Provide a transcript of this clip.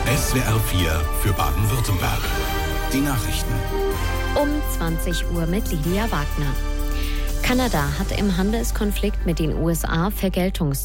SWR 4 für Baden-Württemberg. Die Nachrichten. Um 20 Uhr mit Lydia Wagner. Kanada hat im Handelskonflikt mit den USA